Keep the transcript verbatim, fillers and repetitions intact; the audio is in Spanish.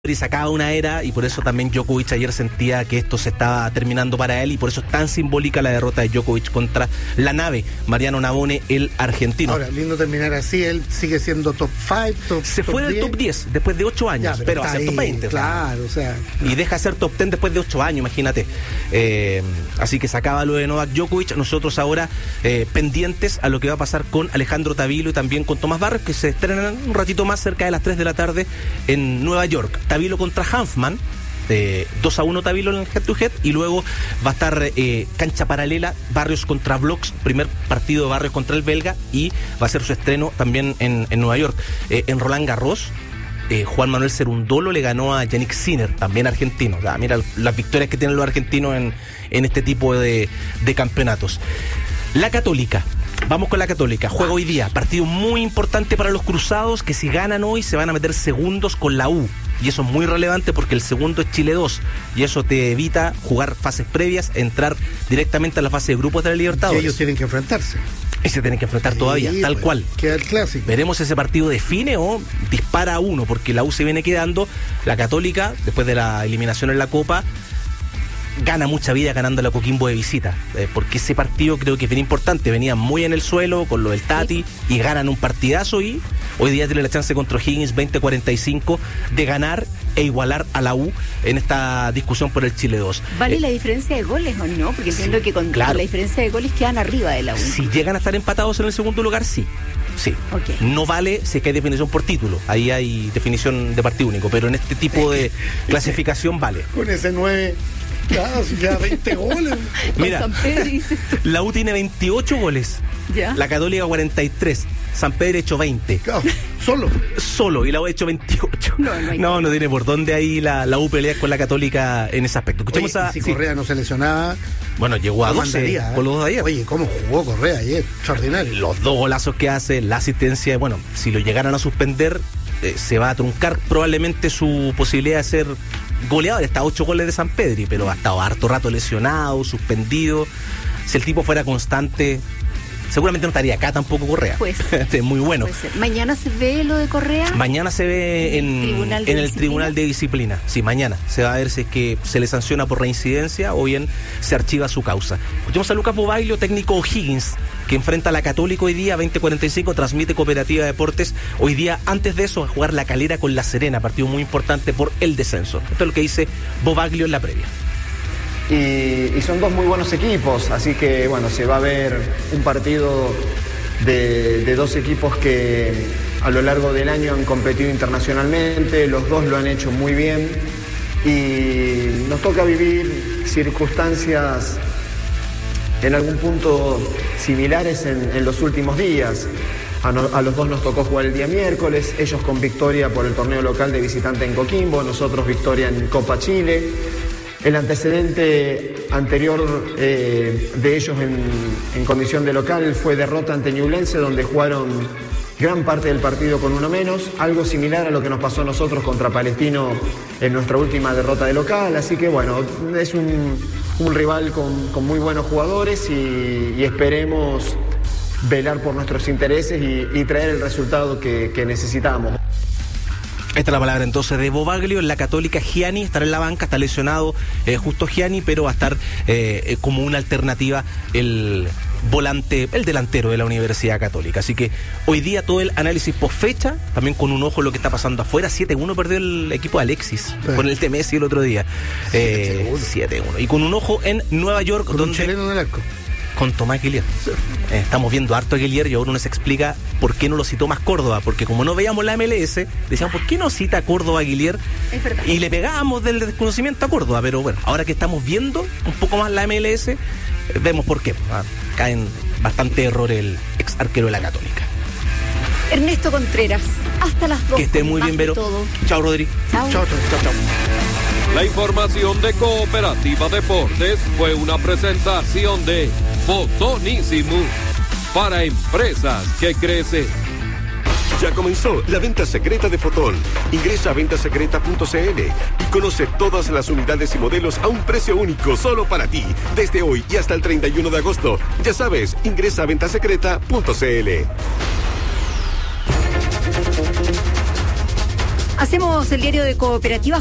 y sacaba una era, y por eso también Djokovic ayer sentía que esto se estaba terminando para él, y por eso es tan simbólica la derrota de Djokovic contra la nave Mariano Navone, el argentino. Ahora, lindo terminar así, él sigue siendo top cinco, top Se fue del top diez después de ocho años, ya, pero, pero a ser ahí, top veinte. Claro, o sea. Y deja de ser top diez después de ocho años, imagínate. Eh, así que sacaba lo de Novak Djokovic. Nosotros ahora eh, pendientes a lo que va a pasar con Alejandro Tavilo y también con Tomás Barrios, que se estrenan un ratito más, cerca de las tres de la tarde en Nueva York. Tavilo contra Hanfmann, eh, dos a uno Tavilo en el head to head, y luego va a estar eh, cancha paralela, Barrios contra Blocks, primer partido de Barrios contra el belga, y va a ser su estreno también en, en Nueva York. Eh, en Roland Garros, eh, Juan Manuel Cerundolo le ganó a Yannick Sinner, también argentino. O sea, mira las victorias que tienen los argentinos en, en este tipo de, de campeonatos. La Católica. Vamos con la Católica. Juega hoy día. Partido muy importante para los cruzados, que si ganan hoy se van a meter segundos con la U. Y eso es muy relevante porque el segundo es Chile dos. Y eso te evita jugar fases previas, entrar directamente a la fase de grupos de la Libertadores. Y ellos tienen que enfrentarse. Y se tienen que enfrentar sí, todavía, tal pues, cual. Queda el clásico. Veremos si ese partido define o dispara a uno, porque la U se viene quedando. La Católica, después de la eliminación en la Copa, gana mucha vida ganando la Coquimbo de visita, eh, porque ese partido creo que es bien importante. Venían muy en el suelo con lo del Tati y ganan un partidazo, y hoy día tiene la chance contra O'Higgins veinte cuarenta y cinco de ganar e igualar a la U en esta discusión por el Chile dos. ¿Vale eh, la diferencia de goles o no? Porque entiendo sí, que con claro. la diferencia de goles quedan arriba de la U. Si llegan a estar empatados en el segundo lugar, sí. Sí, okay. No vale si es que hay definición por título. Ahí hay definición de partido único, pero en este tipo de clasificación vale. Con ese nueve... Claro, ya veinte goles. Mira, la U tiene veintiocho goles, ¿ya? La Católica cuarenta y tres, San Pedro hecho veinte. Claro, solo. Solo, y la U ha hecho veintiocho. No, no, no, no tiene por dónde ahí la, la U pelea con la Católica en ese aspecto. Escuchemos Oye, a... si sí. Correa no se lesionaba... Bueno, llegó a doce mandaría, ¿eh? Con los dos de ayer. Oye, ¿cómo jugó Correa ayer? Extraordinario. Los dos golazos que hace, la asistencia, bueno, si lo llegaran a suspender, eh, se va a truncar probablemente su posibilidad de ser goleador. Está a ocho goles de San Pedri, pero ha estado harto rato lesionado, suspendido. Si el tipo fuera constante, seguramente no estaría acá tampoco Correa. Pues es muy bueno. ¿Mañana se ve lo de Correa? Mañana se ve en, en, tribunal en el Tribunal de Disciplina. Sí, mañana se va a ver si es que se le sanciona por reincidencia o bien se archiva su causa. Escuchemos a Lucas Bobaglio, técnico O'Higgins, que enfrenta a la Católica hoy día, veinte cuarenta y cinco, transmite Cooperativa Deportes. Hoy día, antes de eso, a jugar La Calera con La Serena, partido muy importante por el descenso. Esto es lo que dice Bobaglio en la previa. Y, y son dos muy buenos equipos, así que bueno, se va a ver un partido de, de dos equipos que a lo largo del año han competido internacionalmente, los dos lo han hecho muy bien y nos toca vivir circunstancias en algún punto similares en, en los últimos días. A, no, a los dos nos tocó jugar el día miércoles, ellos con victoria por el torneo local de visitante en Coquimbo, nosotros victoria en Copa Chile. El antecedente anterior eh, de ellos en, en condición de local fue derrota ante Ñublense, donde jugaron gran parte del partido con uno menos, algo similar a lo que nos pasó a nosotros contra Palestino en nuestra última derrota de local. Así que bueno, es un, un rival con, con muy buenos jugadores y, y esperemos velar por nuestros intereses y, y traer el resultado que, que necesitamos. Esta es la palabra entonces de Bobaglio. En la Católica, Gianni estará en la banca, está lesionado eh, justo Gianni, pero va a estar eh, como una alternativa el volante, el delantero de la Universidad Católica. Así que hoy día todo el análisis post fecha, también con un ojo en lo que está pasando afuera. siete uno perdió el equipo de Alexis, sí, con el T Messi el otro día. Eh, siete uno. Y con un ojo en Nueva York, con donde... un chileno en el arco. Con Tomás Guillier. Eh, estamos viendo harto a Guillier y ahora uno se explica por qué no lo citó más Córdoba, porque como no veíamos la M L S, decíamos, ¿por qué no cita a Córdoba a Guillier? Es verdad. Y le pegábamos del desconocimiento a Córdoba, pero bueno, ahora que estamos viendo un poco más la M L S, eh, vemos por qué. Ah, caen bastante error el ex arquero de la Católica. Ernesto Contreras, hasta las dos. Que esté muy bien, Vero. Chao, Rodri. Chao, chao, chao, chao. La información de Cooperativa Deportes fue una presentación de Fotonísimo para empresas que crecen. Ya comenzó la venta secreta de Fotón. Ingresa a venta secreta punto c l y conoce todas las unidades y modelos a un precio único solo para ti. Desde hoy y hasta el treinta y uno de agosto. Ya sabes, ingresa a venta secreta punto c l. Hacemos el diario de Cooperativas